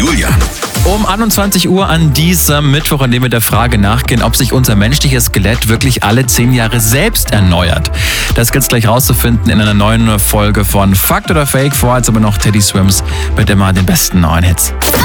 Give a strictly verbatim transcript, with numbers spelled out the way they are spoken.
Julian. Um einundzwanzig Uhr an diesem Mittwoch, an dem wir der Frage nachgehen, ob sich unser menschliches Skelett wirklich alle zehn Jahre selbst erneuert. Das gibt's gleich rauszufinden in einer neuen Folge von Fakt oder Fake. Vorher jetzt aber noch Teddy Swims mit immer den besten neuen Hits.